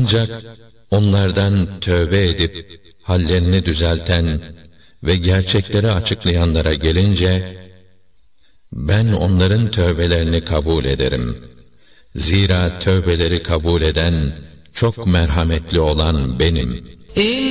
Ancak onlardan tövbe edip hallerini düzelten ve gerçekleri açıklayanlara gelince, ben onların tövbelerini kabul ederim. Zira tövbeleri kabul eden, çok merhametli olan benim.